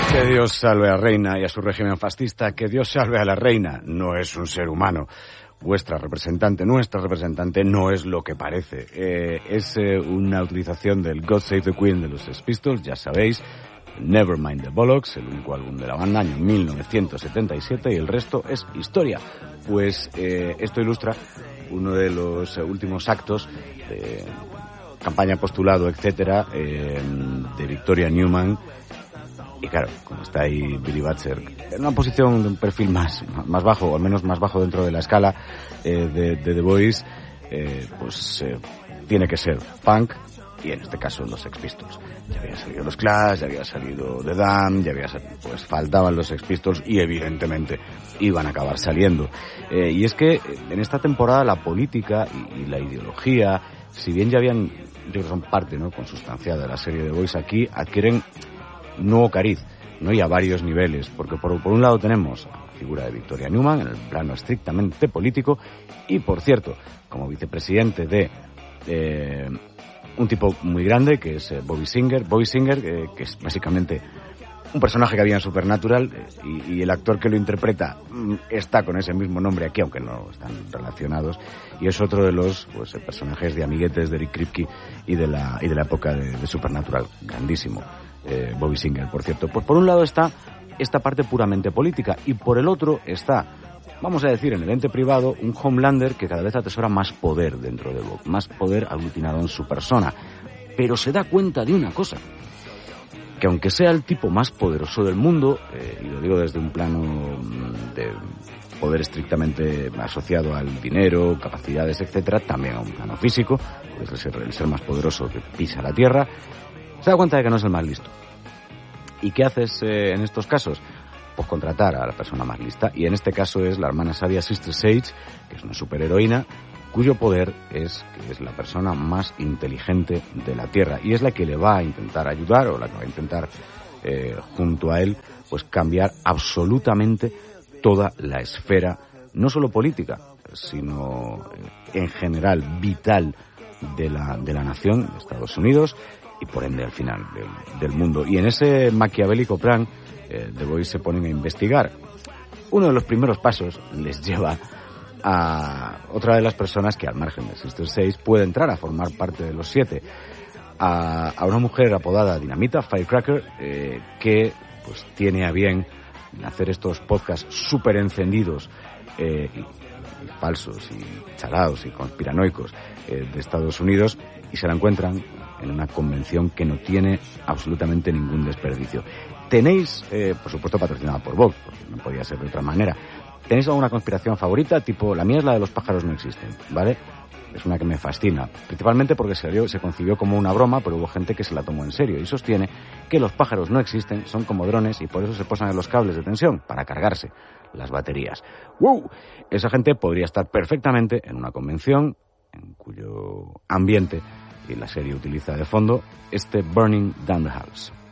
Que Dios salve a la reina y a su régimen fascista. Que Dios salve a la reina. No es un ser humano. Vuestra representante, nuestra representante, no es lo que parece. Es una utilización del God Save the Queen de los Sex Pistols, ya sabéis. Nevermind the Bollocks, el único álbum de la banda, año 1977, y el resto es historia. Pues esto ilustra uno de los últimos actos de campaña, postulado, etcétera, de Victoria Newman. Y claro, como está ahí Billy Butcher, en una posición de un perfil más bajo, o al menos más bajo dentro de la escala de The Voice, pues tiene que ser punk, y en este caso los Sex Pistols. Ya habían salido los Clash, ya había salido The Damned, ya había salido, pues faltaban los Sex Pistols y evidentemente iban a acabar saliendo. Y es que en esta temporada la política y la ideología, si bien ya habían, yo creo que son parte, ¿no?, consustanciada de la serie The Voice, aquí adquieren nuevo cariz, ¿no?, y a varios niveles, porque por un lado tenemos la figura de Victoria Newman en el plano estrictamente político, y por cierto, como vicepresidente de un tipo muy grande que es Bobby Singer, que es básicamente un personaje que había en Supernatural, y el actor que lo interpreta está con ese mismo nombre aquí, aunque no están relacionados, y es otro de los, pues, personajes de amiguetes de Eric Kripke y de la época de Supernatural, grandísimo. Bobby Singer, por cierto. Pues por un lado está esta parte puramente política, y por el otro está, vamos a decir, en el ente privado, un Homelander que cada vez atesora más poder dentro de Bob, más poder aglutinado en su persona, pero se da cuenta de una cosa, que aunque sea el tipo más poderoso del mundo, y lo digo desde un plano de poder estrictamente asociado al dinero, capacidades, etcétera, también a un plano físico, pues el ser más poderoso que pisa la tierra, se da cuenta de que no es el más listo. ¿Y qué haces en estos casos? Pues contratar a la persona más lista, y en este caso es la hermana sabia Sister Sage, que es una superheroína cuyo poder es que es la persona más inteligente de la Tierra, y es la que le va a intentar ayudar, o la que va a intentar junto a él, pues cambiar absolutamente toda la esfera, no solo política, sino en general vital de la nación, de Estados Unidos, y por ende al final del mundo. Y en ese maquiavélico plan, The Voice se ponen a investigar. Uno de los primeros pasos les lleva a otra de las personas que, al margen de Sister 6, puede entrar a formar parte de los 7, a una mujer apodada Dinamita, Firecracker, que pues tiene a bien hacer estos podcasts súper encendidos y falsos y chalados y conspiranoicos de Estados Unidos, y se la encuentran en una convención que no tiene absolutamente ningún desperdicio. Tenéis, por supuesto patrocinada por Vox, porque no podía ser de otra manera, ¿tenéis alguna conspiración favorita? Tipo, la mía es la de los pájaros no existen, ¿vale? Es una que me fascina, principalmente porque se concibió como una broma, pero hubo gente que se la tomó en serio y sostiene que los pájaros no existen, son como drones, y por eso se posan en los cables de tensión, para cargarse las baterías. ¡Wow! Esa gente podría estar perfectamente en una convención en cuyo ambiente y la serie utiliza de fondo este Burning Down the House.